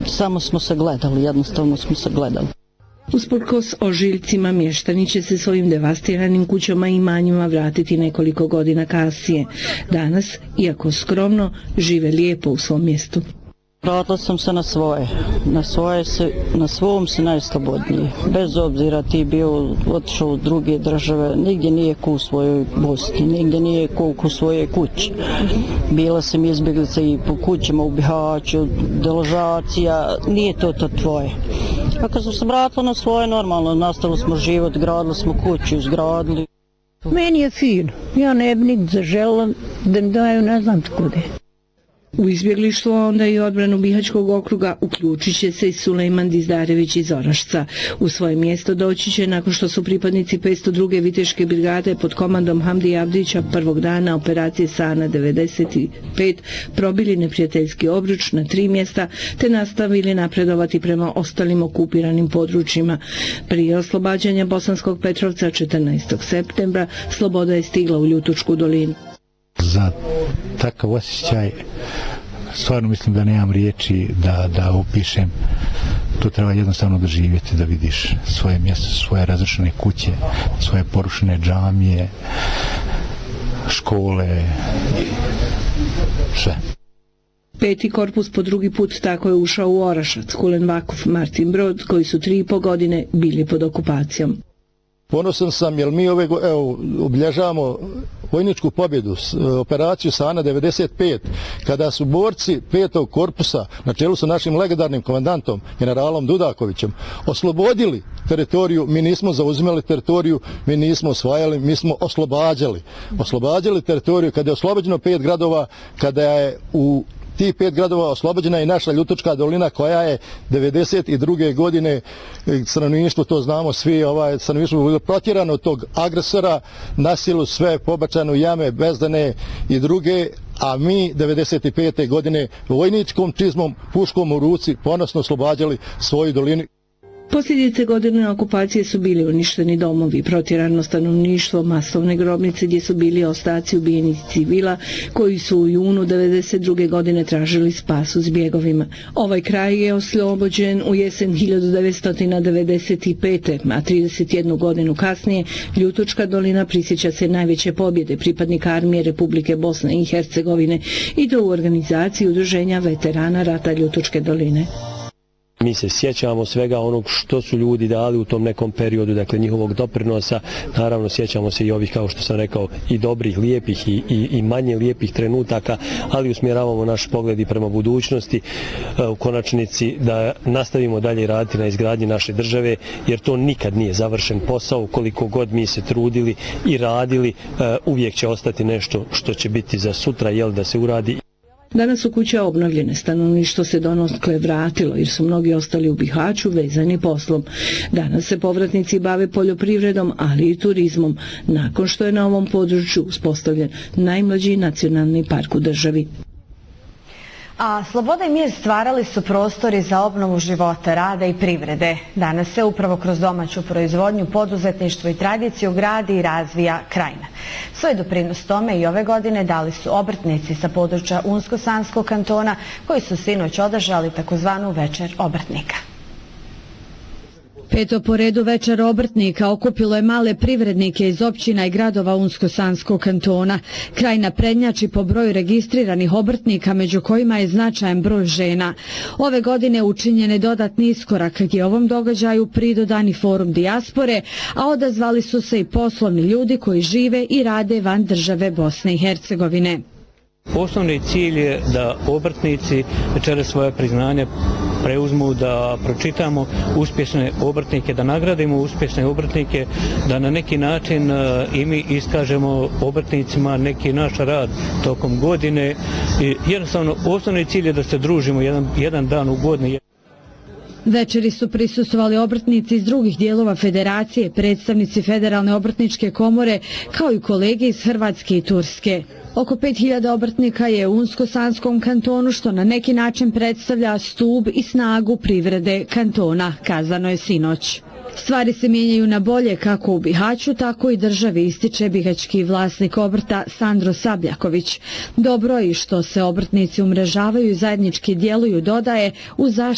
Samo smo se gledali, jednostavno smo se gledali. Usprkos ožiljcima, mještani će se svojim devastiranim kućama i imanjima vratiti nekoliko godina kasnije. Danas, iako skromno, žive lijepo u svom mjestu. Vratila sam se na svom si najslobodniji. Bez obzira ti bio otišao u druge države, nigdje nije ko u svojoj Bosni, nigdje nije ko u svojoj kući. Bila sam izbjeglica i po kućama u Bihaću, deložacija, nije to tvoje. A kad sam se vratila na svoje, normalno, nastavili smo život, gradili smo kuću, izgradili. Meni je fino, ja ne bi nigdje zaželjela da mi daju ne znam tkude. U izbjeglištvo, onda i odbranu Bihaćkog okruga uključit će se i Sulejman Dizdarević iz Orašca. U svoje mjesto doći će nakon što su pripadnici 502. Viteške brigade pod komandom Hamdi Avdića prvog dana operacije Sana 95 probili neprijateljski obruč na 3 mjesta te nastavili napredovati prema ostalim okupiranim područjima. Prije oslobađanja Bosanskog Petrovca 14. septembra sloboda je stigla u Ljutučku dolinu. Za takav osjećaj stvarno mislim da nemam riječi da opišem. To treba jednostavno doživjeti, da vidiš svoje mjesto, svoje razrušene kuće, svoje porušene džamije, škole, sve. 5. korpus po drugi put tako je ušao u Orašac, Kulen Vakuf, Martin Brod, koji su 3,5 godine bili pod okupacijom. Ponosan sam jer mi obilježavamo vojničku pobjedu, operaciju Sana 95, kada su borci 5. korpusa na čelu sa našim legendarnim komandantom, generalom Dudakovićem, oslobodili teritoriju. Mi nismo zauzimali teritoriju, mi nismo osvajali, mi smo oslobađali. Oslobađali teritoriju kada je oslobođeno 5 gradova, kada je u tih 5 gradova oslobođena je naša Ljutučka dolina koja je 92. godine, stanovništvo, to znamo svi, stanovništvo bilo protjerano od tog agresora, na silu sve pobačano u jame, bezdane i druge, a mi 95. godine vojničkom čizmom, puškom u ruci, ponosno oslobađali svoju dolinu. Posljedice godine okupacije su bili uništeni domovi, protjerano stanovništvo, masovne grobnice gdje su bili ostaci ubijenih civila koji su u junu 92. godine tražili spas u zbjegovima. Ovaj kraj je oslobođen u jesen 1995. a 31 godinu kasnije Ljutučka dolina prisjeća se najveće pobjede pripadnika armije Republike Bosne i Hercegovine i to u organizaciji udruženja veterana rata Ljutučke doline. Mi se sjećamo svega onog što su ljudi dali u tom nekom periodu, dakle njihovog doprinosa. Naravno sjećamo se i ovih, kao što sam rekao, i dobrih, lijepih i manje lijepih trenutaka, ali usmjeravamo naš pogled i prema budućnosti, u konačnici da nastavimo dalje raditi na izgradnji naše države, jer to nikad nije završen posao. Koliko god mi se trudili i radili, uvijek će ostati nešto što će biti za sutra, da se uradi. Danas su kuće obnovljene, stanovništvo se donekle vratilo jer su mnogi ostali u Bihaću vezani poslom. Danas se povratnici bave poljoprivredom, ali i turizmom, nakon što je na ovom području uspostavljen najmlađi nacionalni park u državi. A sloboda i mir stvarali su prostori za obnovu života, rada i privrede. Danas se upravo kroz domaću proizvodnju, poduzetništvo i tradiciju gradi i razvija Krajina. Svoj doprinos tome i ove godine dali su obrtnici sa područja Unsko-Sanskog kantona koji su sinoć održali takozvanu večer obrtnika. 5. po redu večer obrtnika okupilo je male privrednike iz općina i gradova Unsko-Sanskog kantona. Krajina prednjači po broju registriranih obrtnika, među kojima je značajan broj žena. Ove godine učinjen je dodatni iskorak gdje ovom događaju pridodani forum dijaspore, a odazvali su se i poslovni ljudi koji žive i rade van države Bosne i Hercegovine. Osnovni cilj je da obrtnici večeras svoje priznanje preuzmu, da pročitamo uspješne obrtnike, da nagradimo uspješne obrtnike, da na neki način i mi iskažemo obrtnicima neki naš rad tokom godine. I jednostavno, osnovni cilj je da se družimo jedan dan u godini. Večeri su prisustvovali obrtnici iz drugih dijelova federacije, predstavnici Federalne obrtničke komore, kao i kolege iz Hrvatske i Turske. Oko 5000 obrtnika je u Unsko-Sanskom kantonu, što na neki način predstavlja stub i snagu privrede kantona, kazano je sinoć. Stvari se mijenjaju na bolje kako u Bihaću, tako i državi, ističe bihaćki vlasnik obrta Sandro Sabljaković. Dobro je što se obrtnici umrežavaju i zajednički djeluju, dodaje, u zaštiti